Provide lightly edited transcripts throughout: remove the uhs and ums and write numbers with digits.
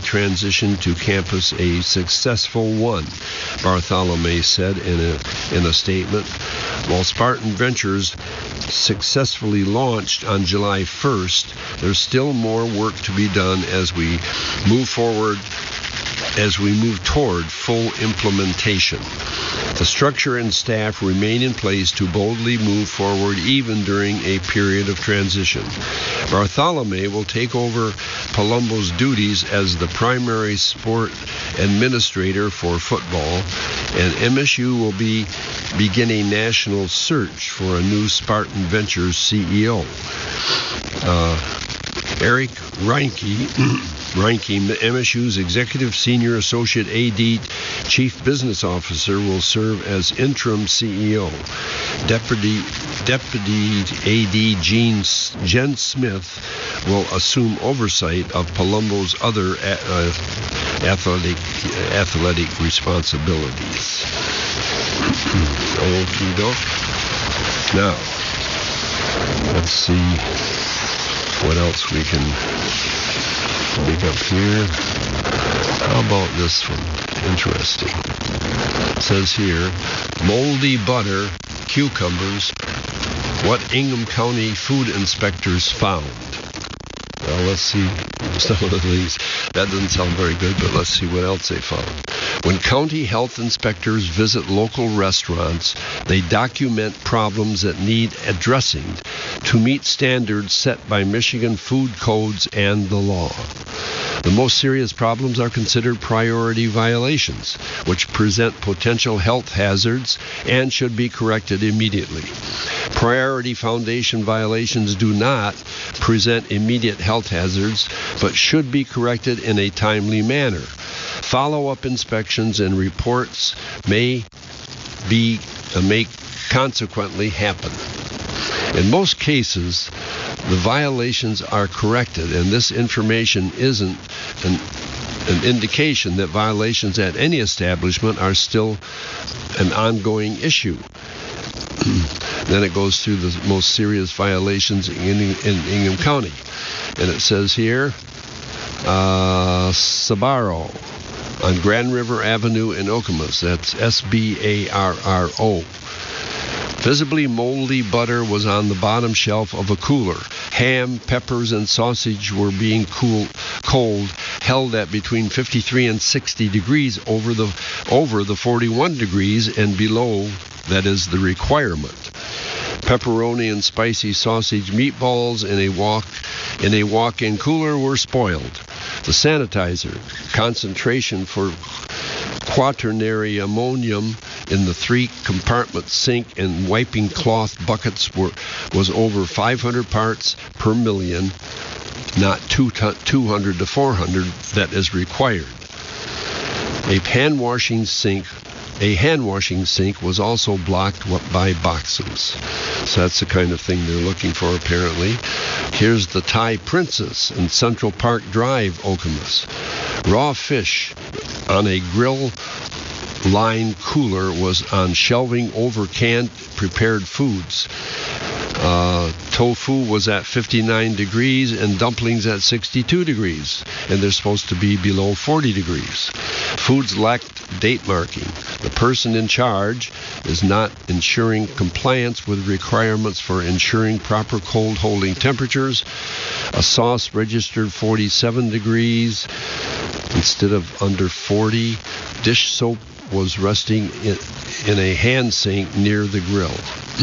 transition to campus a successful one, Bartholomew said in a statement. While Spartan Ventures successfully launched on July 1st, there's still more work to be done as we move toward full implementation. The structure and staff remain in place to boldly move forward even during a period of transition. Bartholomew will take over Palumbo's duties as the primary sport administrator for football, and MSU will be beginning a national search for a new Spartan Ventures CEO. Eric Reinke, MSU's Executive Senior Associate AD Chief Business Officer, will serve as interim CEO. Deputy AD Jen Smith will assume oversight of Palumbo's other athletic responsibilities. Okie doke. Now, let's see what else we can dig up here. How about this one? Interesting. It says here, moldy butter, cucumbers, what Ingham County food inspectors found. Well, let's see some of these. That doesn't sound very good, but let's see what else they found. When county health inspectors visit local restaurants, they document problems that need addressing to meet standards set by Michigan food codes and the law. The most serious problems are considered priority violations, which present potential health hazards and should be corrected immediately. Priority foundation violations do not present immediate health hazards, but should be corrected in a timely manner. Follow-up inspections and reports may consequently happen. In most cases, the violations are corrected, and this information isn't an indication that violations at any establishment are still an ongoing issue. Then it goes through the most serious violations in Ingham County. And it says here, Sbarro on Grand River Avenue in Okemos. That's Sbarro. Visibly moldy butter was on the bottom shelf of a cooler. Ham, peppers, and sausage were being cold, held at between 53 and 60 degrees over the 41 degrees and below, that is the requirement. Pepperoni and spicy sausage meatballs in a walk-in cooler were spoiled. The sanitizer concentration for quaternary ammonium in the 3-compartment sink and wiping cloth buckets was over 500 parts per million, not 200 to 400 that is required. A hand washing sink was also blocked by boxes. So that's the kind of thing they're looking for, apparently. Here's the Thai Princess in Central Park Drive, Okemos. Raw fish on a grill line cooler was on shelving over canned prepared foods. Tofu was at 59 degrees and dumplings at 62 degrees, and they're supposed to be below 40 degrees. Foods lacked date marking. The person in charge is not ensuring compliance with requirements for ensuring proper cold holding temperatures. A sauce registered 47 degrees instead of under 40. Dish soap was resting in a hand sink near the grill.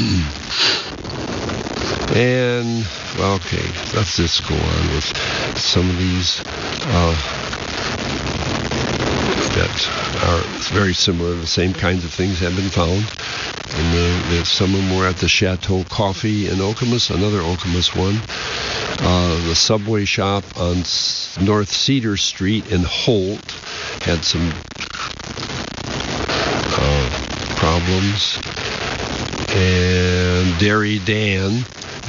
And, okay, let's just go on with some of these that are very similar. The same kinds of things have been found. And some of them were at the Chateau Coffee in Okemos, another Okemos one. The Subway shop on North Cedar Street in Holt had some problems. And Dairy Dan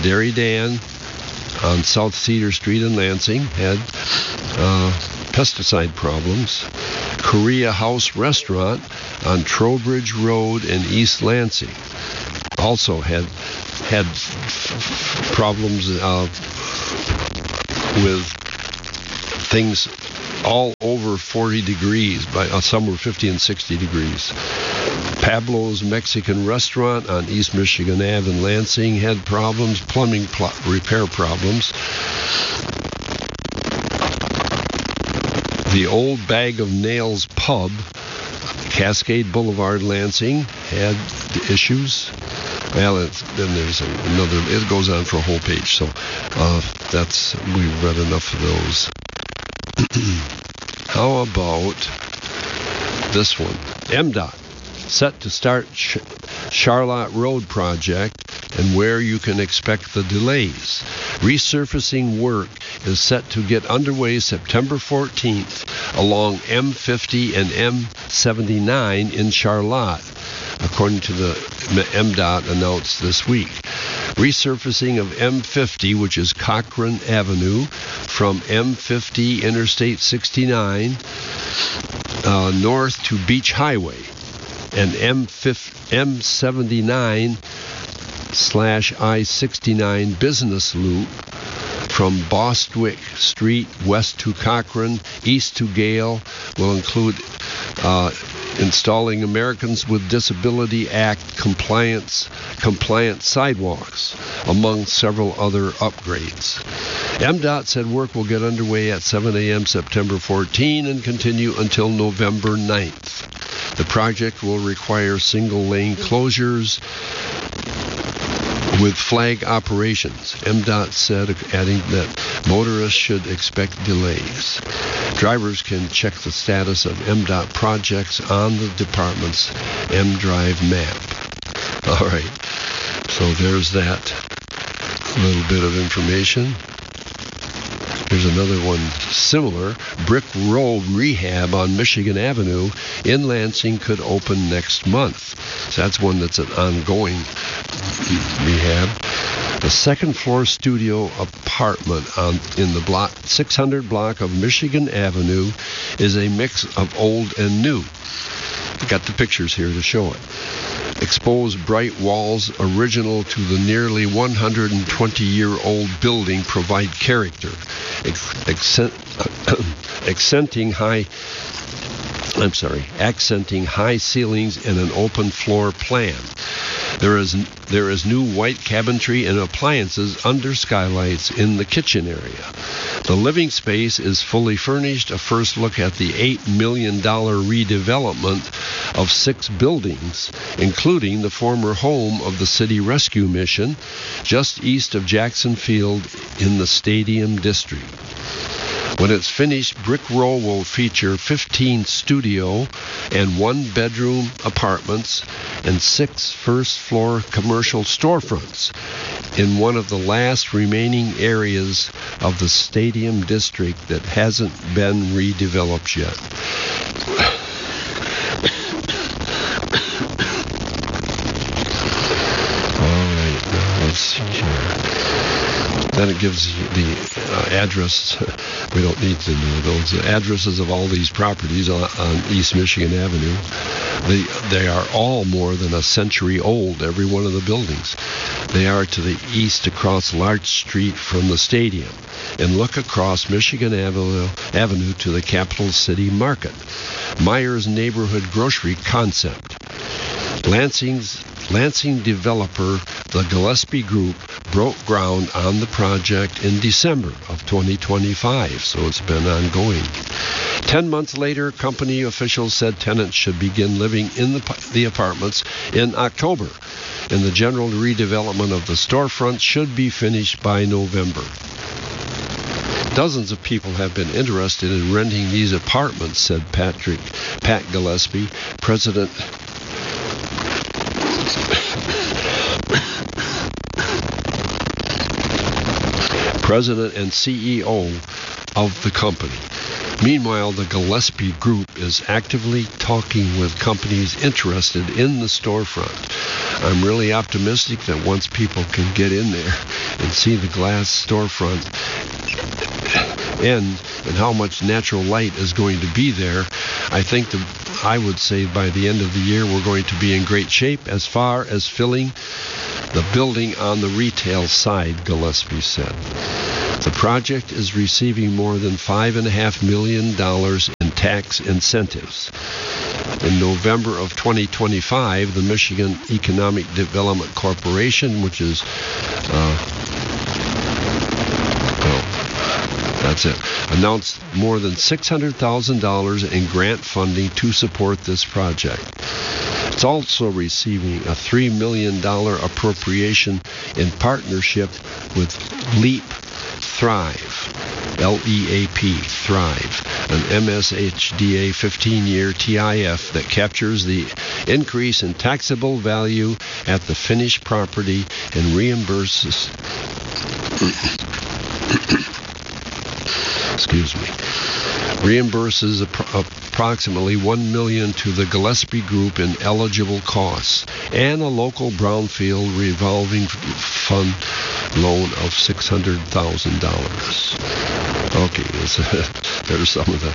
on South Cedar Street in Lansing had pesticide problems. Korea House Restaurant on Trowbridge Road in East Lansing also had problems with things all over 40 degrees. Some were 50 and 60 degrees. Pablo's Mexican restaurant on East Michigan Ave in Lansing had problems, plumbing repair problems. The Old Bag of Nails pub, Cascade Boulevard, Lansing, had issues. Well, then there's another. It goes on for a whole page. So we've read enough of those. How about this one? MDOT set to start Charlotte Road project and where you can expect the delays. Resurfacing work is set to get underway September 14th along M50 and M79 in Charlotte, according to the MDOT announced this week. Resurfacing of M50, which is Cochran Avenue, from M50 Interstate 69 north to Beach Highway, and M79/I-69 Business Loop from Bostwick Street west to Cochran, east to Gale, will include installing Americans with Disability Act compliant sidewalks, among several other upgrades. MDOT said work will get underway at 7 a.m. September 14 and continue until November 9th. The project will require single-lane closures with flag operations, MDOT said, adding that motorists should expect delays. Drivers can check the status of MDOT projects on the department's M-Drive map. All right, so there's that little bit of information. Here's another one similar. Brick Road Rehab on Michigan Avenue in Lansing could open next month. So that's one that's an ongoing rehab. The second-floor studio apartment in the 600 block of Michigan Avenue is a mix of old and new. Got the pictures here to show it. Exposed bright walls original to the nearly 120-year-old building provide character, accenting high ceilings and an open floor plan. There is new white cabinetry and appliances under skylights in the kitchen area. The living space is fully furnished. A first look at the $8 million redevelopment of 6 buildings, including the former home of the City Rescue Mission, just east of Jackson Field in the Stadium District. When it's finished, Brick Row will feature 15 studio and 1-bedroom apartments and 6 first-floor commercial storefronts in one of the last remaining areas of the Stadium District that hasn't been redeveloped yet. All right, now let's see here. Then it gives the address. We don't need to know those addresses of all these properties on East Michigan Avenue. They are all more than a century old, every one of the buildings. They are to the east across Larch Street from the stadium and look across Michigan Avenue to the Capital City Market. Myers Neighborhood Grocery Concept. Lansing developer, the Gillespie Group, broke ground on the project in December of 2025, so it's been ongoing. 10 months later, company officials said tenants should begin living in the apartments in October, and the general redevelopment of the storefront should be finished by November. Dozens of people have been interested in renting these apartments, said Pat Gillespie, President and CEO of the company. Meanwhile, the Gillespie Group is actively talking with companies interested in the storefront. I'm really optimistic that once people can get in there and see the glass storefront end and how much natural light is going to be there, I would say by the end of the year we're going to be in great shape as far as filling the building on the retail side, Gillespie said. The project is receiving more than $5.5 million in tax incentives. In November of 2025, the Michigan Economic Development Corporation, which is announced more than $600,000 in grant funding to support this project. It's also receiving a $3 million appropriation in partnership with LEAP Thrive, L-E-A-P, Thrive, an MSHDA 15-year TIF that captures the increase in taxable value at the finished property and reimburses approximately $1 million to the Gillespie Group in eligible costs and a local brownfield revolving fund loan of $600,000. Okay, there's some of the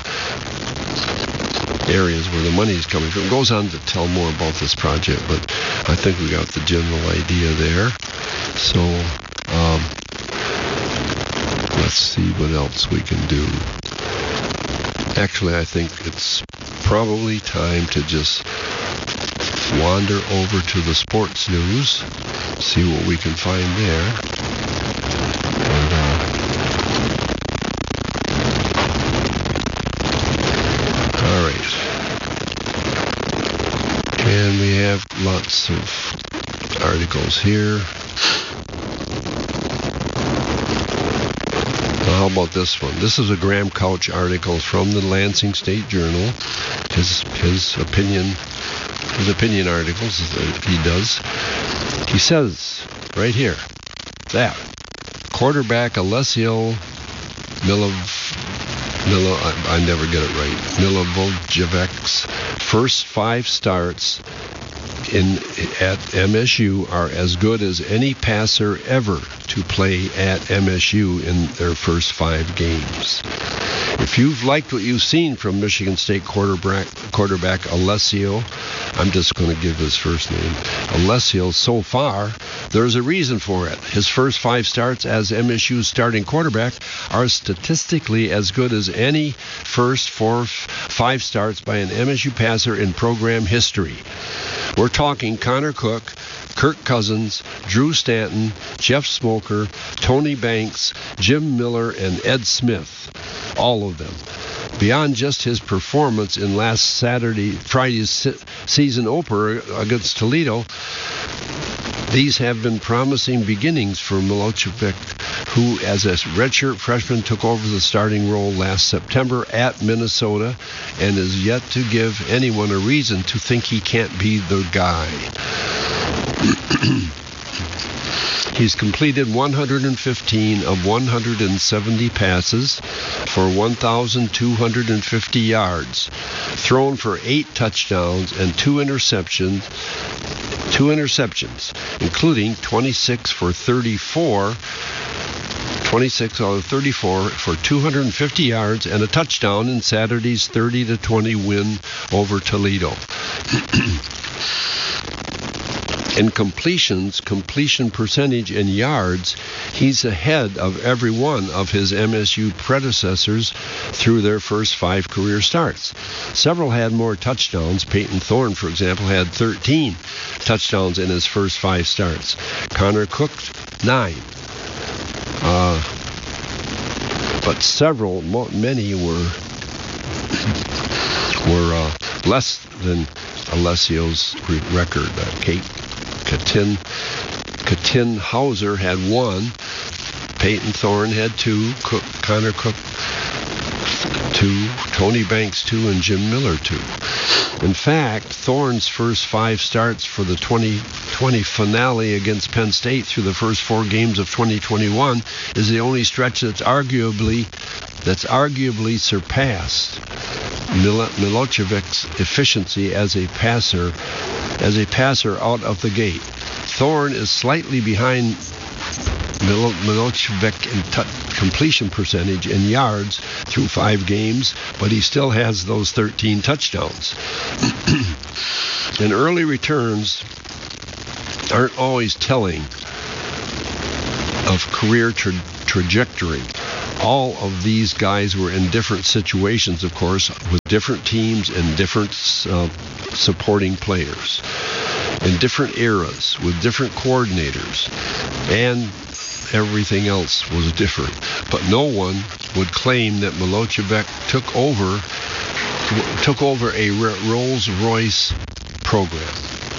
areas where the money is coming from. It goes on to tell more about this project, but I think we got the general idea there. So, let's see what else we can do. Actually, I think it's probably time to just wander over to the sports news, see what we can find there. All right. And we have lots of articles here. How about this one? This is a Graham Couch article from the Lansing State Journal. His opinion articles that he does. He says right here that quarterback Alessio Milivojevic's first 5 starts at MSU are as good as any passer ever to play at MSU in their first 5 games. If you've liked what you've seen from Michigan State quarterback Alessio, I'm just going to give his first name, Alessio, so far, there's a reason for it. His first 5 starts as MSU's starting quarterback are statistically as good as any first 5 starts by an MSU passer in program history. We're talking Connor Cook, Kirk Cousins, Drew Stanton, Jeff Smoker, Tony Banks, Jim Miller, and Ed Smith. All of them. Beyond just his performance in Friday's season opener against Toledo, these have been promising beginnings for Milojevic, who as a redshirt freshman took over the starting role last September at Minnesota and is yet to give anyone a reason to think he can't be the guy. He's completed 115 of 170 passes for 1,250 yards, thrown for 8 touchdowns and 2 interceptions, including 26 out of 34 for 250 yards and a touchdown in Saturday's 30-20 win over Toledo. In completion percentage, and yards, he's ahead of every one of his MSU predecessors through their first 5 career starts. Several had more touchdowns. Peyton Thorne, for example, had 13 touchdowns in his first 5 starts. Connor Cook, 9. But many were less than Alessio's record. Katin Hauser had 1. Peyton Thorne had 2. Connor Cook 2. Tony Banks 2. And Jim Miller 2. In fact, Thorne's first 5 starts for the 2020 finale against Penn State through the first 4 games of 2021 is the only stretch that's arguably surpassed Milojevic's efficiency as a passer out of the gate. Thorne is slightly behind Milojevic in completion percentage and yards through 5 games, but he still has those 13 touchdowns. And early returns aren't always telling of career trajectory. All of these guys were in different situations, of course, with different teams and different supporting players, in different eras, with different coordinators, and everything else was different. But no one would claim that Milojevic took over a Rolls-Royce program.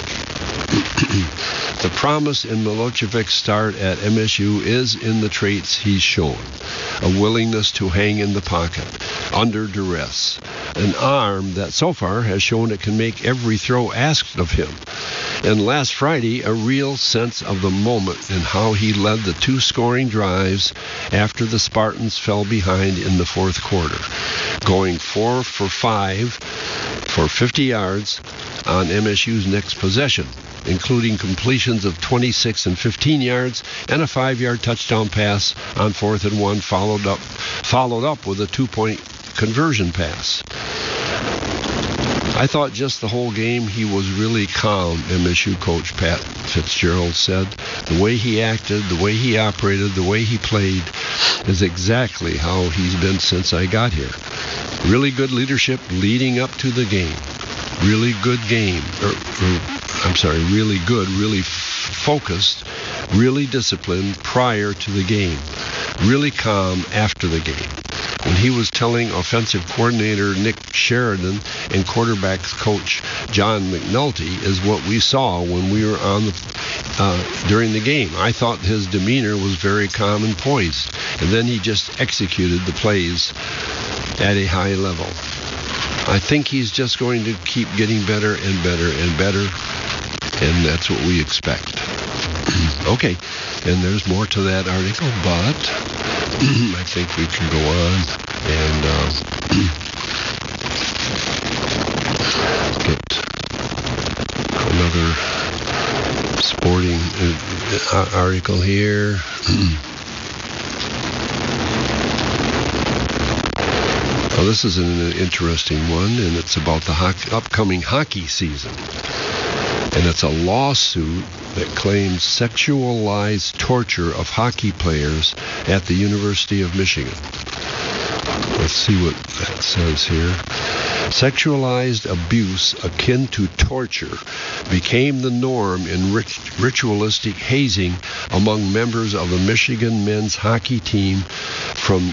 The promise in Milojevic's start at MSU is in the traits he's shown. A willingness to hang in the pocket, under duress. An arm that so far has shown it can make every throw asked of him. And last Friday, a real sense of the moment in how he led the 2 scoring drives after the Spartans fell behind in the fourth quarter, going 4 for 5 for 50 yards on MSU's next possession, including completions of 26 and 15 yards and a 5-yard touchdown pass on 4th and 1, followed up with a 2-point conversion pass. I thought just the whole game he was really calm, MSU coach Pat Fitzgerald said. The way he acted, the way he operated, the way he played is exactly how he's been since I got here. Really good leadership leading up to the game. Really good game. Really good, really focused, really disciplined prior to the game. Really calm after the game. When he was telling offensive coordinator Nick Sheridan and quarterbacks coach John McNulty is what we saw when we were during the game. I thought his demeanor was very calm and poised, and then he just executed the plays at a high level. I think he's just going to keep getting better and better and better, and that's what we expect. Okay, and there's more to that article, but I think we can go on and get another sporting article here. Well, this is an interesting one, and it's about the upcoming hockey season. And it's a lawsuit that claims sexualized torture of hockey players at the University of Michigan. Let's see what that says here. Sexualized abuse akin to torture became the norm in ritualistic hazing among members of the Michigan men's hockey team from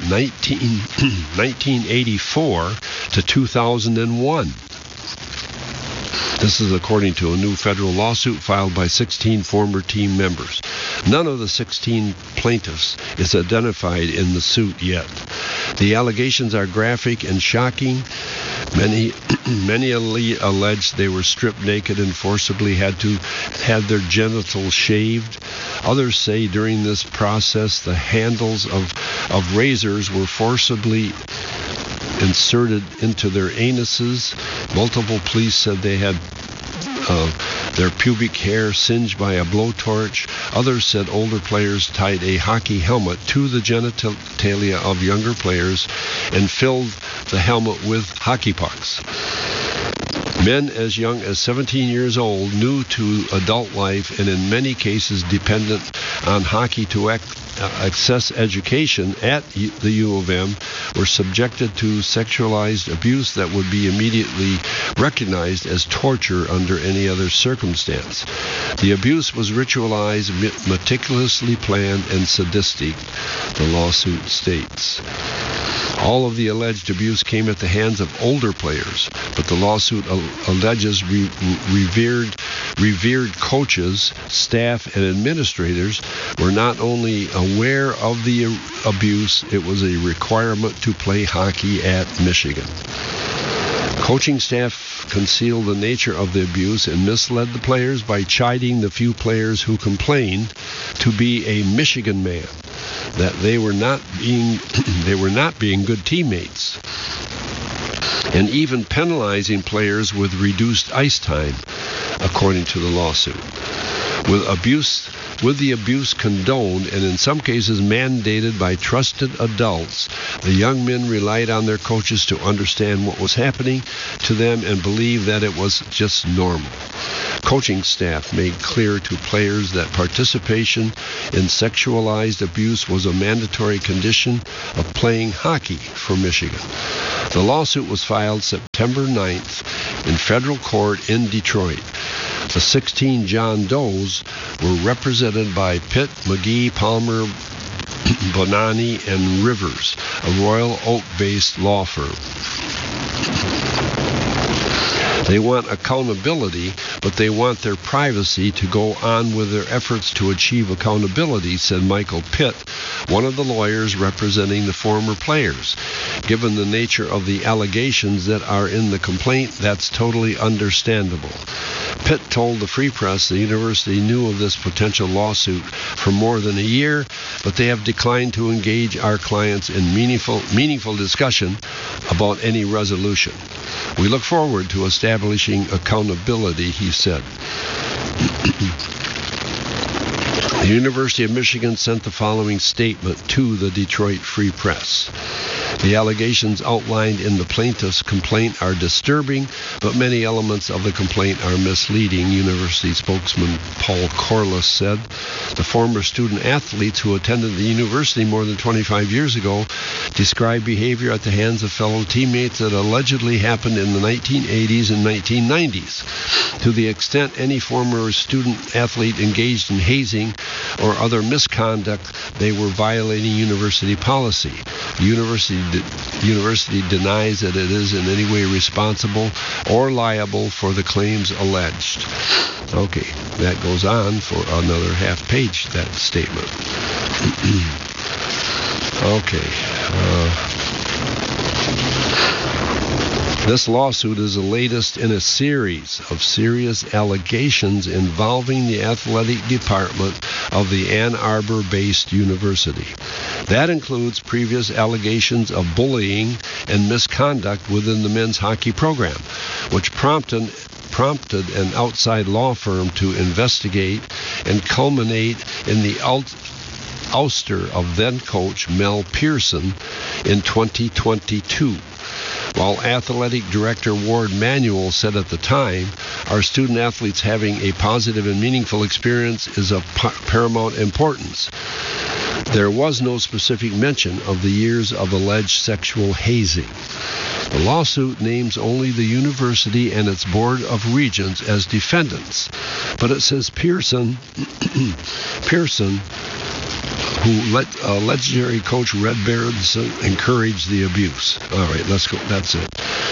1984 to 2001. This is according to a new federal lawsuit filed by 16 former team members. None of the 16 plaintiffs is identified in the suit yet. The allegations are graphic and shocking. Many allege they were stripped naked and forcibly had their genitals shaved. Others say during this process the handles of razors were forcibly inserted into their anuses. Multiple police said they had their pubic hair singed by a blowtorch. Others said older players tied a hockey helmet to the genitalia of younger players and filled the helmet with hockey pucks. Men as young as 17 years old, new to adult life, and in many cases dependent on hockey to access education at the U of M, were subjected to sexualized abuse that would be immediately recognized as torture under any other circumstance. The abuse was ritualized, meticulously planned, and sadistic, the lawsuit states. All of the alleged abuse came at the hands of older players, but the lawsuit alleges revered coaches, staff, and administrators were not only aware of the abuse, it was a requirement to play hockey at Michigan. Coaching staff concealed the nature of the abuse and misled the players by chiding the few players who complained to be a Michigan man, that they were not being good teammates, and even penalizing players with reduced ice time, according to the lawsuit. With the abuse condoned and in some cases mandated by trusted adults, the young men relied on their coaches to understand what was happening to them and believe that it was just normal. Coaching staff made clear to players that participation in sexualized abuse was a mandatory condition of playing hockey for Michigan. The lawsuit was filed September 9th in federal court in Detroit. The 16 John Does were represented by Pitt, McGee, Palmer, Bonani, and Rivers, a Royal Oak-based law firm. They want accountability, but they want their privacy to go on with their efforts to achieve accountability, said Michael Pitt, one of the lawyers representing the former players. Given the nature of the allegations that are in the complaint, that's totally understandable. Pitt told the Free Press the university knew of this potential lawsuit for more than a year, but they have declined to engage our clients in meaningful discussion about any resolution. We look forward to establishing accountability, he said. The University of Michigan sent the following statement to the Detroit Free Press. The allegations outlined in the plaintiff's complaint are disturbing, but many elements of the complaint are misleading, university spokesman Paul Corliss said. The former student athletes who attended the university more than 25 years ago described behavior at the hands of fellow teammates that allegedly happened in the 1980s and 1990s. To the extent any former student athlete engaged in hazing or other misconduct, they were violating university policy. The university denies that it is in any way responsible or liable for the claims alleged. Okay, that goes on for another half page, that statement. This lawsuit is the latest in a series of serious allegations involving the athletic department of the Ann Arbor-based university. That includes previous allegations of bullying and misconduct within the men's hockey program, which prompted an outside law firm to investigate and culminate in the ouster of then-coach Mel Pearson in 2022. While athletic director Ward Manuel said at the time, our student athletes having a positive and meaningful experience is of paramount importance. There was no specific mention of the years of alleged sexual hazing. The lawsuit names only the university and its board of regents as defendants, but it says Pearson, who let legendary coach Red Berenson encourage the abuse. All right, let's go. That's it.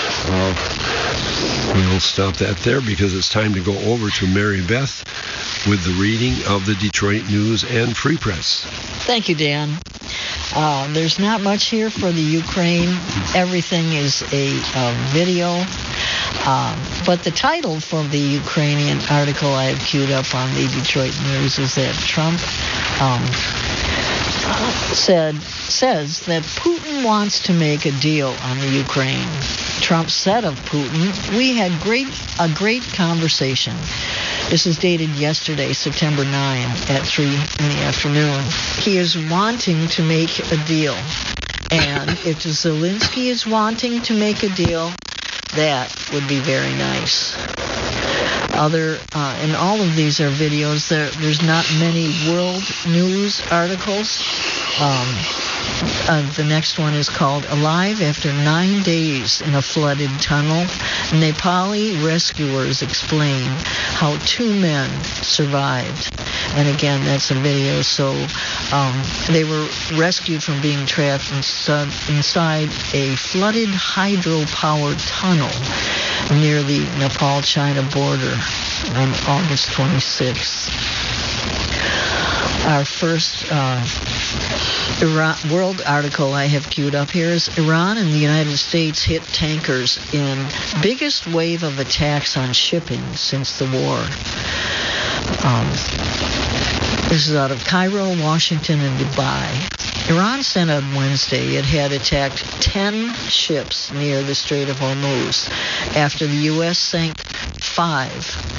We'll stop that there because it's time to go over to Mary Beth with the reading of the Detroit News and Free Press. Thank you, Dan. There's not much here for the Ukraine. Everything is a video. But the title for the Ukrainian article I have queued up on the Detroit News is that Trump says that Putin wants to make a deal on the Ukraine. Trump said of Putin, "We had a great conversation." This is dated yesterday, September 9 at 3 in the afternoon. He is wanting to make a deal. And if Zelensky is wanting to make a deal, that would be very nice. And all of these are videos. There's not many world news articles. The next one is called "Alive After 9 Days in a Flooded Tunnel." Nepali rescuers explain how 2 men survived. And again, that's a video. So they were rescued from being trapped inside a flooded hydro-powered tunnel near the Nepal-China border on August 26th. Our first world article I have queued up here is Iran and the United States hit tankers in biggest wave of attacks on shipping since the war. This is out of Cairo, Washington, and Dubai. Iran said on Wednesday it had attacked 10 ships near the Strait of Hormuz after the U.S. sank 5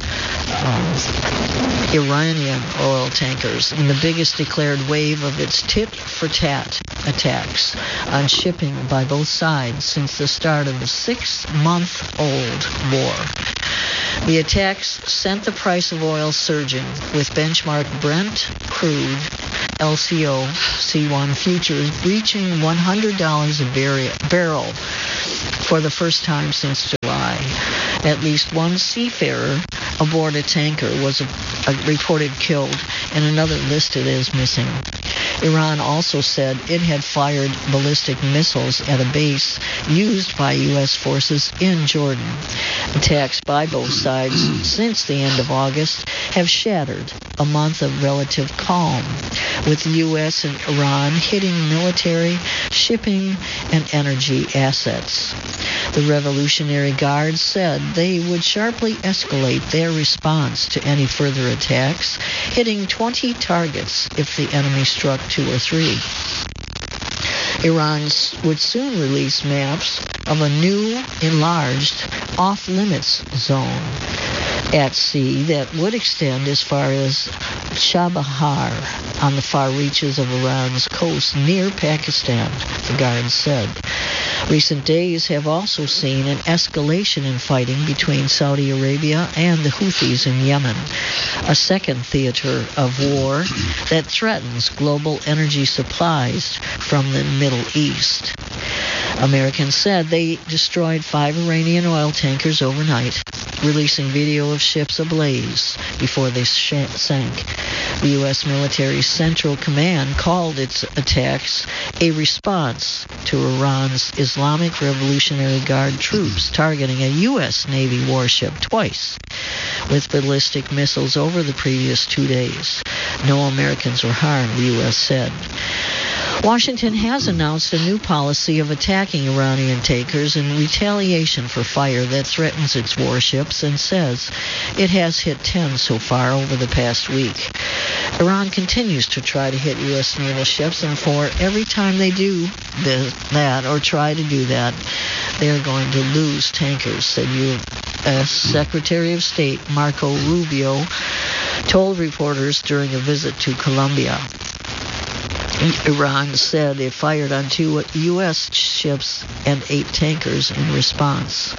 Iranian oil tankers in the biggest declared wave of its tit-for-tat attacks on shipping by both sides since the start of the 6-month-old war. The attacks sent the price of oil surging, with benchmark Brent crude LCO C1 futures reaching $100 a barrel for the first time since July. At least one seafarer aboard a tanker was reported killed and another listed as missing. Iran also said it had fired ballistic missiles at a base used by U.S. forces in Jordan. Attacks by both sides since the end of August have shattered a month of relative calm, with the U.S. and Iran hitting military, shipping, and energy assets. The Revolutionary Guard said they would sharply escalate their response to any further attacks, hitting 20 targets if the enemy struck 2 or 3. Iran would soon release maps of a new, enlarged, off-limits zone at sea that would extend as far as Chabahar on the far reaches of Iran's coast near Pakistan, the Guard said. Recent days have also seen an escalation in fighting between Saudi Arabia and the Houthis in Yemen, a second theater of war that threatens global energy supplies from the Middle East. Americans said they destroyed 5 Iranian oil tankers overnight, releasing video of ships ablaze before they sank. The U.S. military Central Command called its attacks a response to Iran's Islamic Revolutionary Guard troops targeting a U.S. Navy warship twice with ballistic missiles over the previous 2 days. No Americans were harmed, the U.S. said. Washington has announced a new policy of attacking Iranian tankers in retaliation for fire that threatens its warships, and says it has hit 10 so far over the past week. Iran continues to try to hit U.S. naval ships, and for every time they do that or try to do that, they're going to lose tankers, said U.S. Secretary of State Marco Rubio told reporters during a visit to Colombia. Iran said it fired on 2 U.S. ships and 8 tankers in response.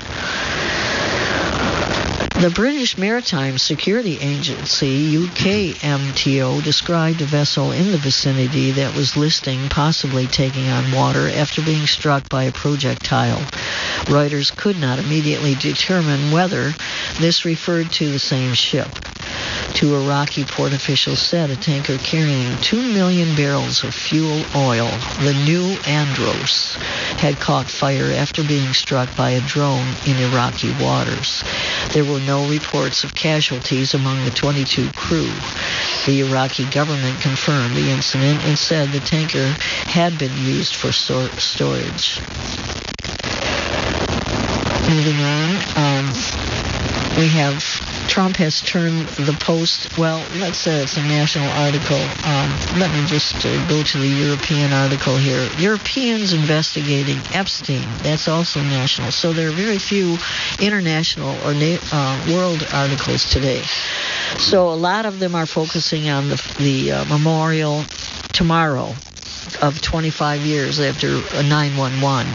The British Maritime Security Agency, UKMTO, described a vessel in the vicinity that was listing possibly taking on water after being struck by a projectile. Reuters could not immediately determine whether this referred to the same ship. 2 Iraqi port officials said a tanker carrying 2 million barrels of fuel oil, the New Andros, had caught fire after being struck by a drone in Iraqi waters. There were no reports of casualties among the 22 crew. The Iraqi government confirmed the incident and said the tanker had been used for storage. Moving on, we have Trump has turned the Post, well, let's say it's a national article. Let me just go to the European article here. Europeans investigating Epstein. That's also national. So there are very few international or world articles today. So a lot of them are focusing on the memorial tomorrow of 25 years after 9/11.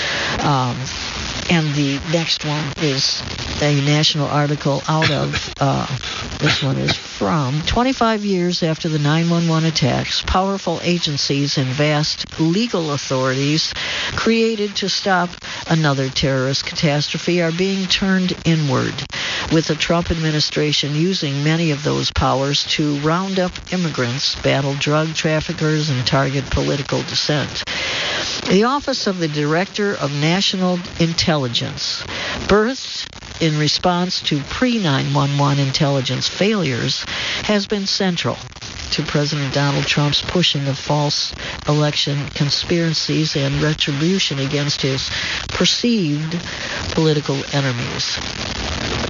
And the next one is a national article out of, this one is from 25 years after the 9/11 attacks, powerful agencies and vast legal authorities created to stop another terrorist catastrophe are being turned inward, with the Trump administration using many of those powers to round up immigrants, battle drug traffickers, and target political dissent. The Office of the Director of National Intelligence, birthed in response to pre-9/11 intelligence failures, has been central to President Donald Trump's pushing of false election conspiracies and retribution against his perceived political enemies.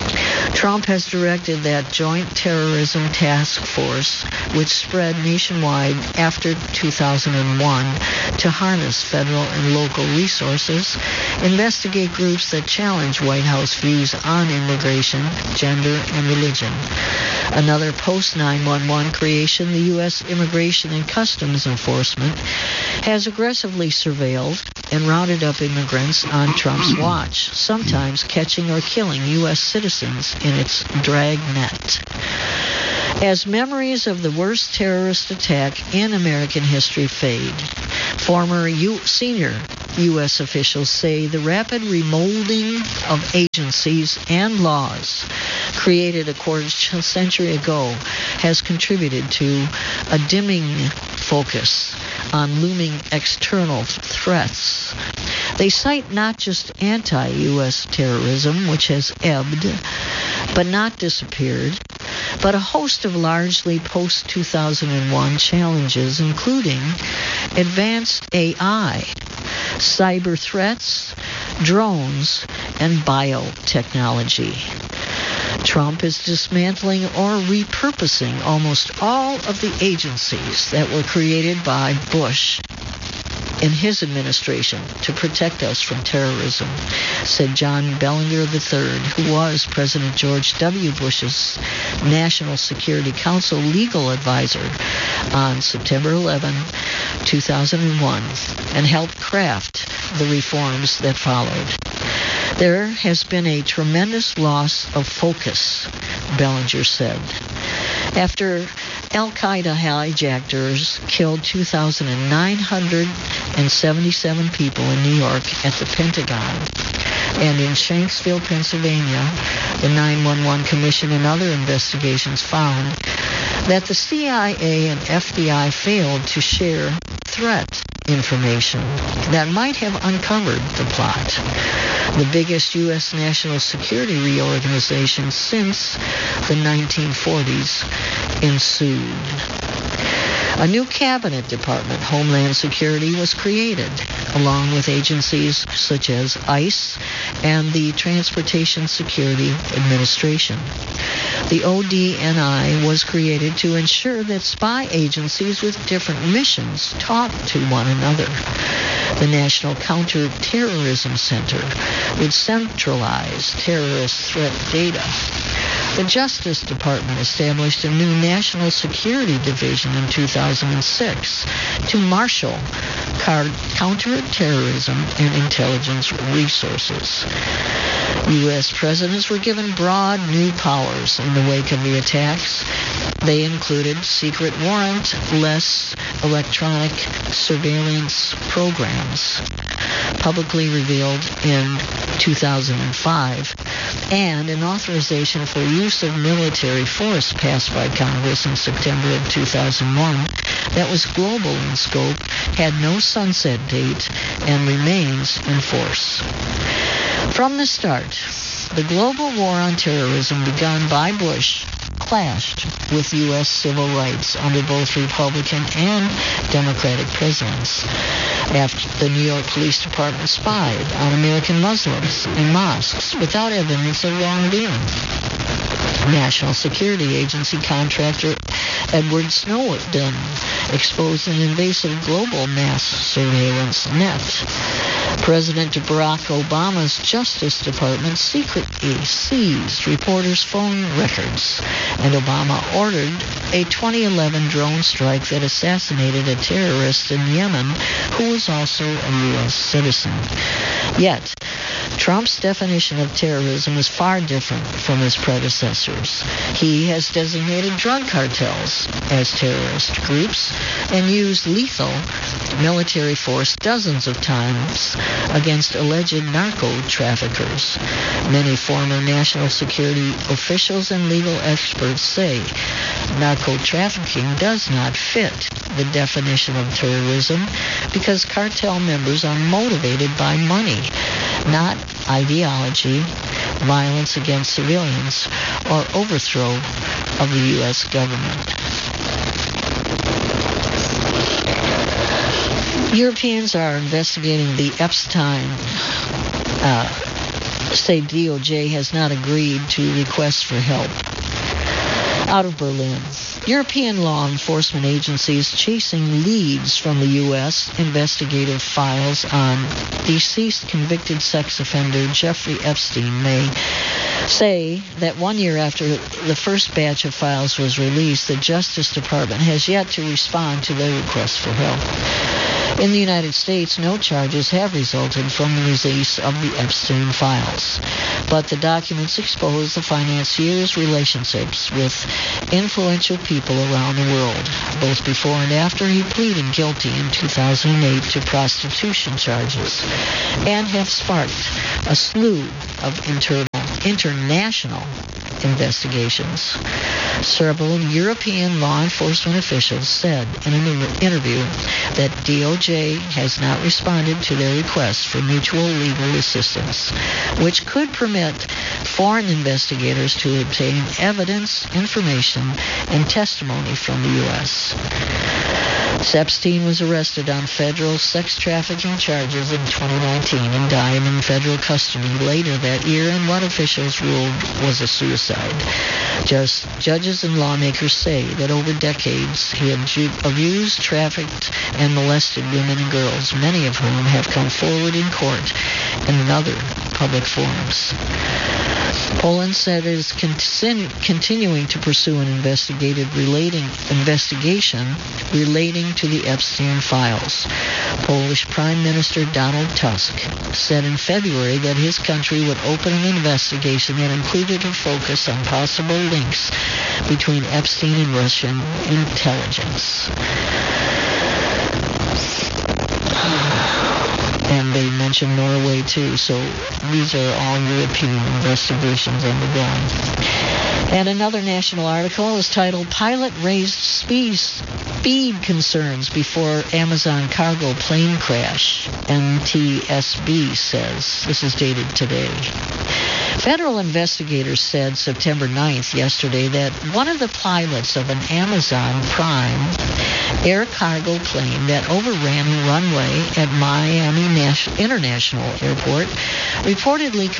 Trump has directed that Joint Terrorism Task Force, which spread nationwide after 2001 to harness federal and local resources, investigate groups that challenge White House views on immigration, gender, and religion. Another post-9/11 creation, the U.S. Immigration and Customs Enforcement, has aggressively surveilled and rounded up immigrants on Trump's watch, sometimes catching or killing U.S. citizens in its dragnet. As memories of the worst terrorist attack in American history fade, former senior U.S. officials say the rapid remolding of agencies and laws created a quarter century ago has contributed to a dimming focus on looming external threats. They cite not just anti-U.S. terrorism, which has ebbed but not disappeared, but a host of largely post-2001 challenges, including advanced AI, cyber threats, drones, and biotechnology. Trump is dismantling or repurposing almost all of the agencies that were created by Bush in his administration to protect us from terrorism, said John Bellinger III, who was President George W. Bush's National Security Council legal advisor on September 11, 2001, and helped craft the reforms that followed. There has been a tremendous loss of focus, Bellinger said. After Al-Qaeda hijackers killed 2,977 people in New York at the Pentagon, and in Shanksville, Pennsylvania, the 9/11 Commission and other investigations found that the CIA and FBI failed to share threat information that might have uncovered the plot. The biggest U.S. national security reorganization since the 1940s ensued. A new cabinet department, Homeland Security, was created, along with agencies such as ICE and the Transportation Security Administration. The ODNI was created to ensure that spy agencies with different missions talk to one another. The National Counterterrorism Center would centralize terrorist threat data. The Justice Department established a new National Security Division in 2006 to marshal counterterrorism and intelligence resources. U.S. presidents were given broad new powers in the wake of the attacks. They included secret warrant-less electronic surveillance programs, publicly revealed in 2005, and an authorization for use of military force passed by Congress in September of 2001 that was global in scope, had no sunset date, and remains in force. From the start, the global war on terrorism begun by Bush clashed with U.S. civil rights under both Republican and Democratic presidents. After the New York Police Department spied on American Muslims in mosques without evidence of wrongdoing. National Security Agency contractor Edward Snowden exposed an invasive global mass surveillance net. President Barack Obama's Justice Department secretly seized reporters' phone records, and Obama ordered a 2011 drone strike that assassinated a terrorist in Yemen who was also a U.S. citizen. Yet, Trump's definition of terrorism is far different from his predecessors. He has designated drug cartels as terrorist groups and used lethal military force dozens of times against alleged narco-traffickers. Many former national security officials and legal experts say narco-trafficking does not fit the definition of terrorism because cartel members are motivated by money, not ideology, violence against civilians, or overthrow of the U.S. government. Europeans are investigating the Epstein say DOJ has not agreed to requests for help. Out of Berlin, European law enforcement agencies chasing leads from the U.S. investigative files on deceased convicted sex offender Jeffrey Epstein may say that 1 year after the first batch of files was released, the Justice Department has yet to respond to their request for help. In the United States, no charges have resulted from the release of the Epstein files, but the documents expose the financier's relationships with influential people around the world, both before and after he pleaded guilty in 2008 to prostitution charges, and have sparked a slew of international investigations. Several European law enforcement officials said in an interview that DOJ has not responded to their requests for mutual legal assistance, which could permit foreign investigators to obtain evidence, information, and testimony from the U.S. Epstein was arrested on federal sex trafficking charges in 2019 and died in federal custody later that year in what officials ruled was a suicide. Judges and lawmakers say that over decades he abused, trafficked, and molested women and girls, many of whom have come forward in court and in other public forums. Poland said it is continuing to pursue an investigation relating to the Epstein files. Polish Prime Minister Donald Tusk said in February that his country would open an investigation that included a focus on possible links between Epstein and Russian intelligence. And they mentioned Norway too, so these are all European investigations undergoing. And another national article is titled, Pilot Raised Speed Concerns Before Amazon Cargo Plane Crash. NTSB says. This is dated today. Federal investigators said September 9th, yesterday, that one of the pilots of an Amazon Prime air cargo plane that overran the runway at Miami International Airport reportedly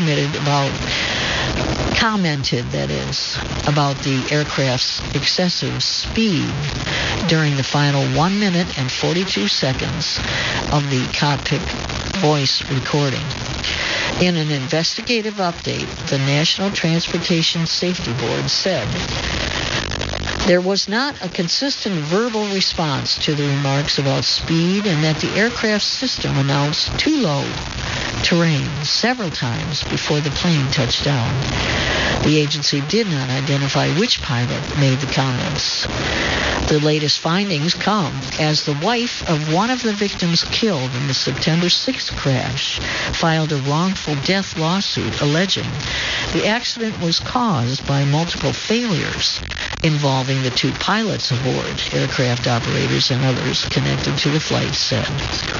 commented about the aircraft's excessive speed during the final 1 minute and 42 seconds of the cockpit voice recording. In an investigative update, the National Transportation Safety Board said there was not a consistent verbal response to the remarks about speed and that the aircraft system announced too low terrain several times before the plane touched down. The agency did not identify which pilot made the comments. The latest findings come as the wife of one of the victims killed in the September 6th crash filed a wrongful death lawsuit alleging the accident was caused by multiple failures involving the two pilots aboard, aircraft operators and others connected to the flight said.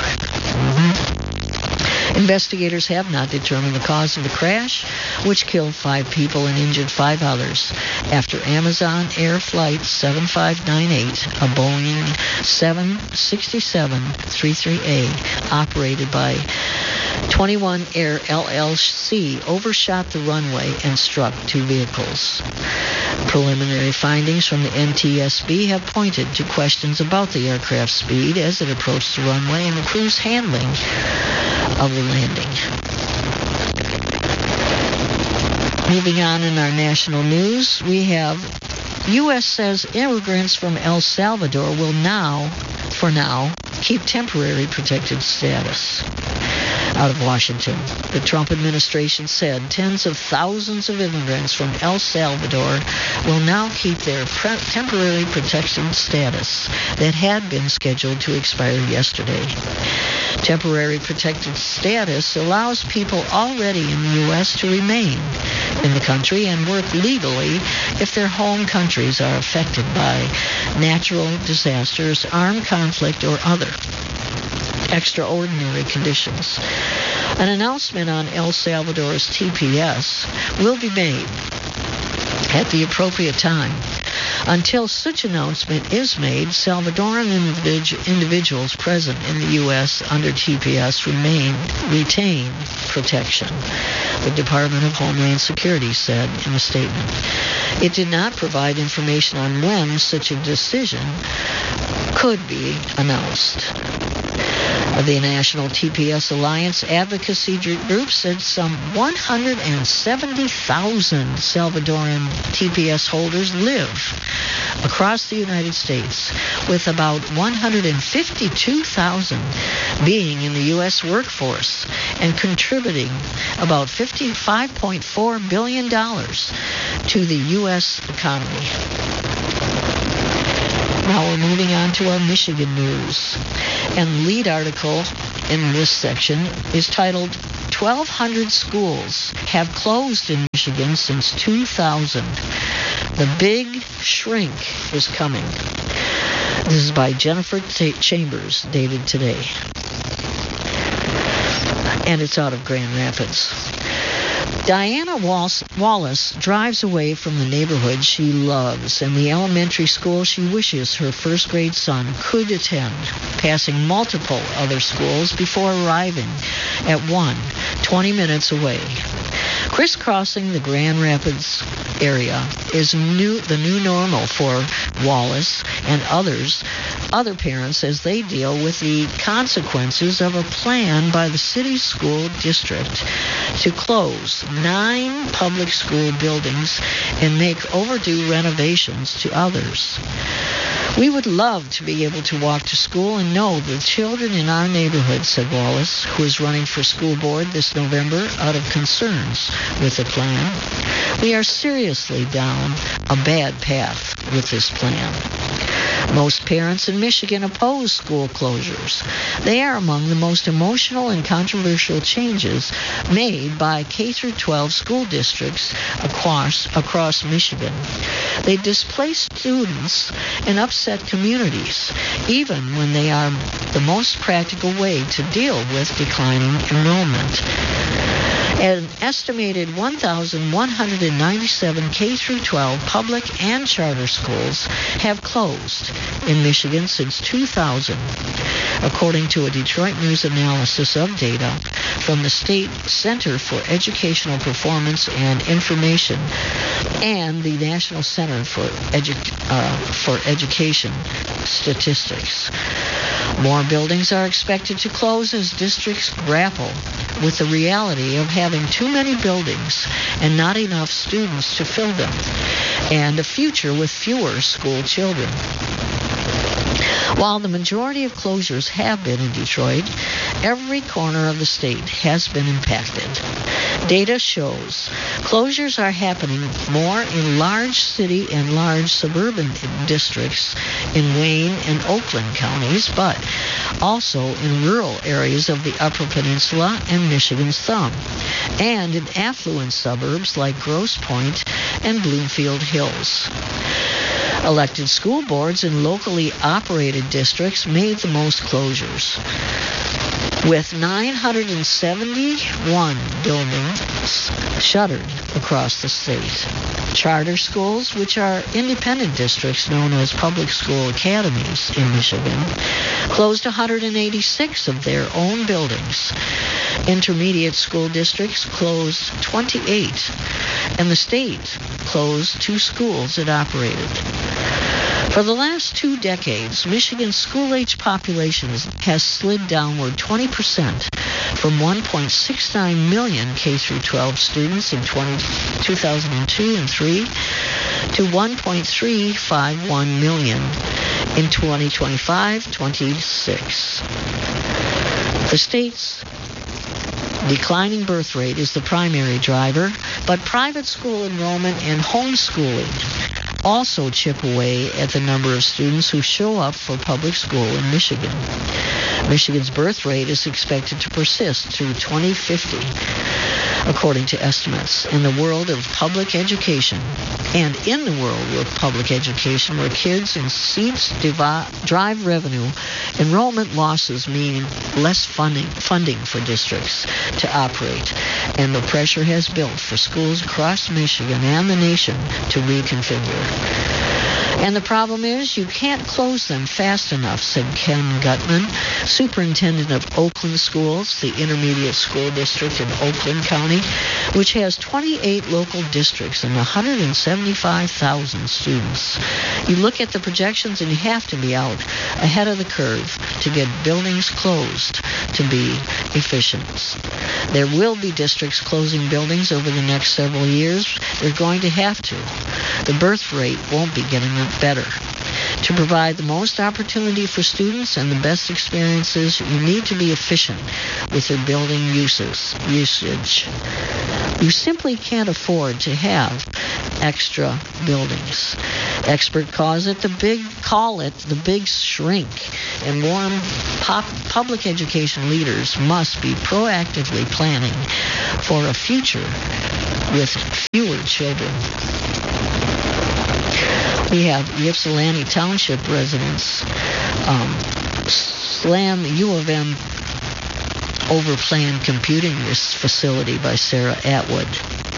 Investigators have not determined the cause of the crash, which killed 5 people and injured 5 others after Amazon Air Flight 7598, a Boeing 767-33A operated by 21 Air LLC, overshot the runway and struck 2 vehicles. Preliminary findings from the NTSB have pointed to questions about the aircraft's speed as it approached the runway and the crew's handling of the landing. Moving on in our national news, we have U.S. says immigrants from El Salvador will now, for now, keep temporary protected status. Out of Washington, the Trump administration said tens of thousands of immigrants from El Salvador will now keep their temporary protection status that had been scheduled to expire yesterday. Temporary protected status allows people already in the U.S. to remain in the country and work legally if their home countries are affected by natural disasters, armed conflict, or other extraordinary conditions. An announcement on El Salvador's TPS will be made at the appropriate time. Until such announcement is made, Salvadoran individuals present in the U.S. under TPS retain protection, the Department of Homeland Security said in a statement. It did not provide information on when such a decision could be announced. The National TPS Alliance advocacy group said some 170,000 Salvadoran TPS holders live across the United States, with about 152,000 being in the U.S. workforce and contributing about $55.4 billion to the U.S. economy. Now we're moving on to our Michigan news. And the lead article in this section is titled, 1,200 schools have closed in Michigan since 2000. The big shrink is coming. This is by Jennifer Chambers, dated today. And it's out of Grand Rapids. Diana Wallace drives away from the neighborhood she loves and the elementary school she wishes her first-grade son could attend, passing multiple other schools before arriving at one 20 minutes away. Crisscrossing the Grand Rapids area is the new normal for Wallace and other parents as they deal with the consequences of a plan by the city's school district to close 9 public school buildings and make overdue renovations to others. We would love to be able to walk to school and know the children in our neighborhood, said Wallace, who is running for school board this November out of concerns with the plan. We are seriously down a bad path with this plan. Most parents in Michigan oppose school closures. They are among the most emotional and controversial changes made by K-12 school districts across Michigan. They displace students and upset communities, even when they are the most practical way to deal with declining enrollment. An estimated 1,197 K-12 public and charter schools have closed in Michigan since 2000, according to a Detroit News analysis of data from the State Center for Educational Performance and Information and the National Center for Education Statistics. More buildings are expected to close as districts grapple with the reality of having too many buildings and not enough students to fill them, and a future with fewer school children. While the majority of closures have been in Detroit, every corner of the state has been impacted. Data shows closures are happening more in large city and large suburban districts in Wayne and Oakland counties, but also in rural areas of the Upper Peninsula and Michigan's Thumb, and in affluent suburbs like Grosse Pointe and Bloomfield Hills. Elected school boards in locally operated districts made the most closures, with 971 buildings shuttered across the state. Charter schools, which are independent districts known as public school academies in Michigan, closed 186 of their own buildings. Intermediate school districts closed 28, and the state closed 2 schools it operated. For the last 2 decades, Michigan's school-age population has slid downward 20% from 1.69 million K-12 students in 2002 and 3 to 1.351 million in 2025-26. The state's declining birth rate is the primary driver, but private school enrollment and homeschooling also chip away at the number of students who show up for public school in Michigan. Michigan's birth rate is expected to persist through 2050, according to estimates. In the world of public education, where kids and seats drive revenue, enrollment losses mean less funding for districts to operate, and the pressure has built for schools across Michigan and the nation to reconfigure. And the problem is you can't close them fast enough, said Ken Gutman, superintendent of Oakland Schools, the intermediate school district in Oakland County, which has 28 local districts and 175,000 students. You look at the projections and you have to be out ahead of the curve to get buildings closed to be efficient. There will be districts closing buildings over the next several years. They're going to have to. The birth rate won't be getting better. To provide the most opportunity for students and the best experiences, you need to be efficient with your building usage. You simply can't afford to have extra buildings. Experts call it the big shrink, and warm public education leaders must be proactively planning for a future with fewer children. We have Ypsilanti Township residents slam U of M overplanned computing facility by Sarah Atwood.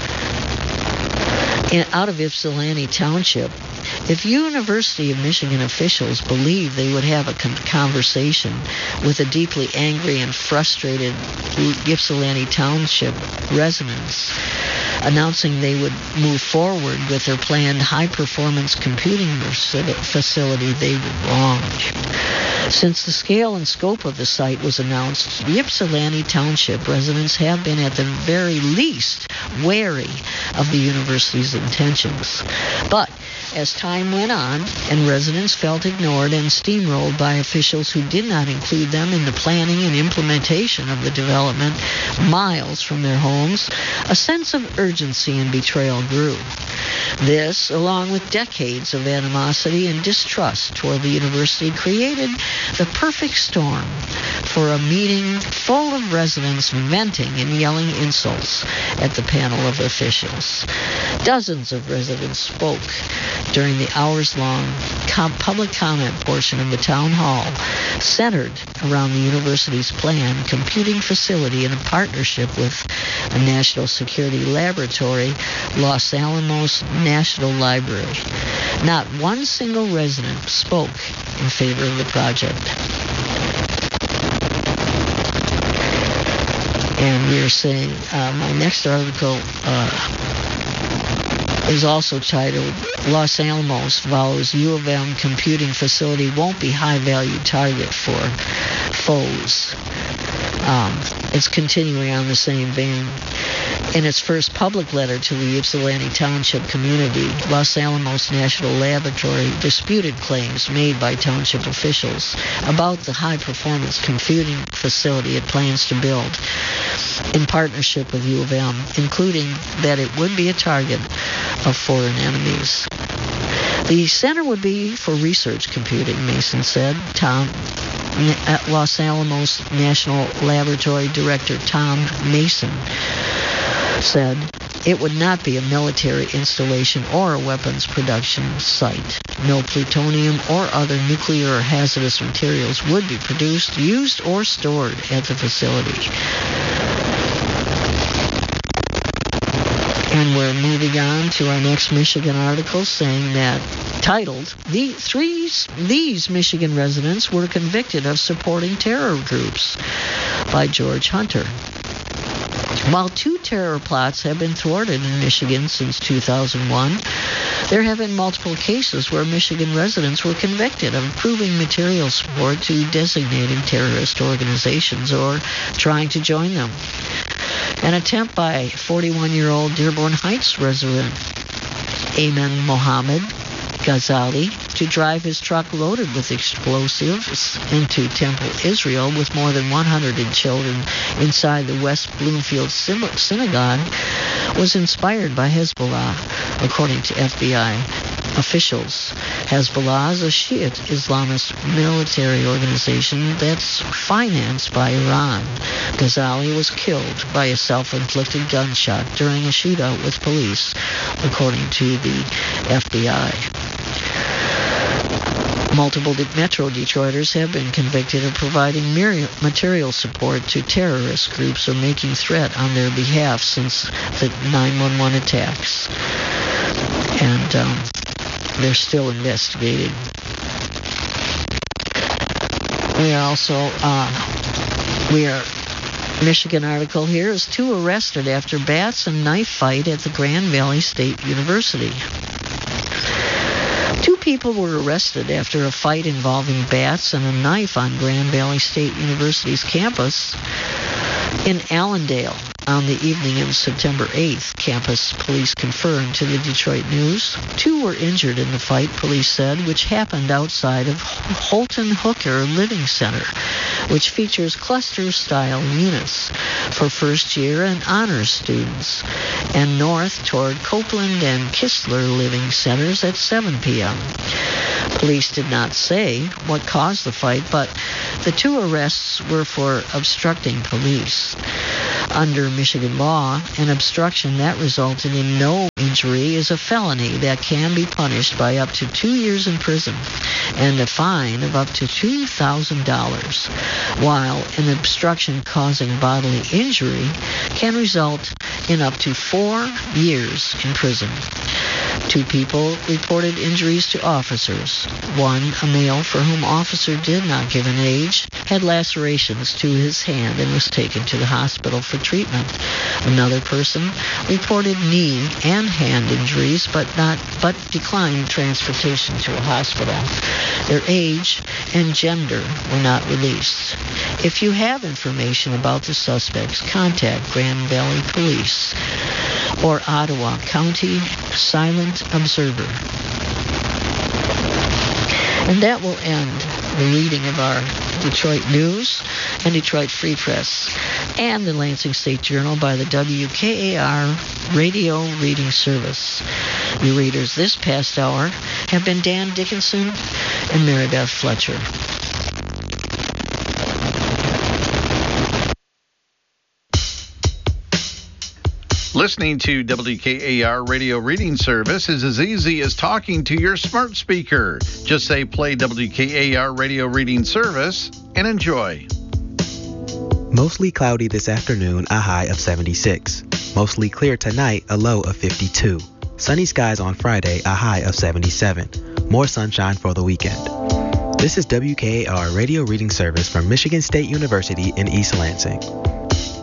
Out of Ypsilanti Township, if University of Michigan officials believed they would have a conversation with a deeply angry and frustrated Ypsilanti Township residents, announcing they would move forward with their planned high-performance computing facility, they were wrong. Since the scale and scope of the site was announced, Ypsilanti Township residents have been at the very least wary of the university's intentions. But as time went on and residents felt ignored and steamrolled by officials who did not include them in the planning and implementation of the development miles from their homes, a sense of urgency and betrayal grew. This, along with decades of animosity and distrust toward the university, created the perfect storm for a meeting full of residents venting and yelling insults at the panel of officials. Dozens of residents spoke during the hours-long public comment portion of the town hall, centered around the university's planned computing facility in a partnership with a national security laboratory, Los Alamos National Library. Not one single resident spoke in favor of the project. And we are saying, my next article is also titled, Los Alamos vows U of M computing facility won't be high-value target for foes. It's continuing on the same vein. In its first public letter to the Ypsilanti Township community, Los Alamos National Laboratory disputed claims made by township officials about the high-performance computing facility it plans to build in partnership with U of M, including that it would be a target of foreign enemies. The center would be for research computing, Mason said. Los Alamos National Laboratory Director Tom Mason said it would not be a military installation or a weapons production site. No plutonium or other nuclear or hazardous materials would be produced, used, or stored at the facility. And we're moving on to our next Michigan article, saying that, titled, These Michigan residents were convicted of supporting terror groups, by George Hunter. While 2 terror plots have been thwarted in Michigan since 2001, there have been multiple cases where Michigan residents were convicted of approving material support to designated terrorist organizations or trying to join them. An attempt by 41-year-old Dearborn Heights resident Ayman Mohammed Ghazali to drive his truck loaded with explosives into Temple, Israel, with more than 100 children inside the West Bloomfield Synagogue, was inspired by Hezbollah, according to FBI officials. Hezbollah is a Shiite Islamist military organization that's financed by Iran. Ghazali was killed by a self-inflicted gunshot during a shootout with police, according to the FBI. Multiple Metro Detroiters have been convicted of providing material support to terrorist groups or making threat on their behalf since the 911 attacks. And they're still investigating. We are Michigan article here is 2 arrested after bats and knife fight at the Grand Valley State University. 2 people were arrested after a fight involving bats and a knife on Grand Valley State University's campus in Allendale on the evening of September 8th, campus police confirmed to the Detroit News. 2 were injured in the fight, police said, which happened outside of Holton Hooker Living Center, which features cluster-style units for first-year and honors students, and north toward Copeland and Kistler Living Centers at 7 p.m. Police did not say what caused the fight, but the 2 arrests were for obstructing police. Under Michigan law, an obstruction that resulted in no injury is a felony that can be punished by up to 2 years in prison and a fine of up to $2,000, while an obstruction causing bodily injury can result in up to 4 years in prison. 2 people reported injuries to officers. 1, a male for whom officer did not give an age, had lacerations to his hand and was taken to the hospital for treatment. Another person reported knee and hand injuries, but declined transportation to a hospital. Their age and gender were not released. If you have information about the suspects, contact Grand Valley Police or Ottawa County Silent Observer. And that will end the reading of our Detroit News and Detroit Free Press and the Lansing State Journal by the WKAR Radio Reading Service. Your readers this past hour have been Dan Dickinson and Mary Beth Fletcher. Listening to WKAR Radio Reading Service is as easy as talking to your smart speaker. Just say play WKAR Radio Reading Service and enjoy. Mostly cloudy this afternoon, a high of 76. Mostly clear tonight, a low of 52. Sunny skies on Friday, a high of 77. More sunshine for the weekend. This is WKAR Radio Reading Service from Michigan State University in East Lansing.